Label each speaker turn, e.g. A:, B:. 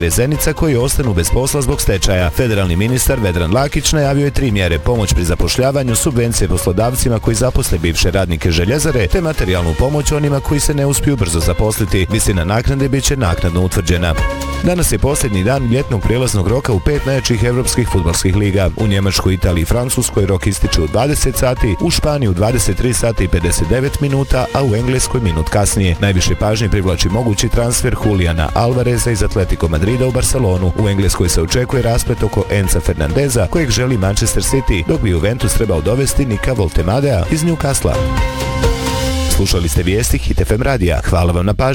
A: Zenica koji ostanu bez posla zbog stečaja. Federalni ministar Vedran Lakić najavio je 3 mjere: pomoć pri zapošljavanju, subvencije poslodavcima koji zaposle bivše radnike Željezare, te materijalnu pomoć onima koji se ne uspiju brzo zaposliti. Visina naknade bit će naknadno utvrđena. Danas je posljednji dan ljetnog prijelaznog roka u 5 najjačih evropskih fudbalskih liga. U Njemačkoj, Italiji i Francuskoj rok ističe u 20 sati, u Španiji u 23 sata i 59 minuta, a u Engleskoj minut kasnije. Najviše pažnje privlači mogući transfer Juliana Alvareza iz Atletico Madrida u Barcelonu. U Engleskoj se očekuje rasplet oko Enza Fernandeza, kojeg želi Manchester City, dok bi Juventus trebao dovesti Nika Voltemadea iz Newcastle. Slušali ste vijesti Hit FM radija. Hvala vam na pažnji.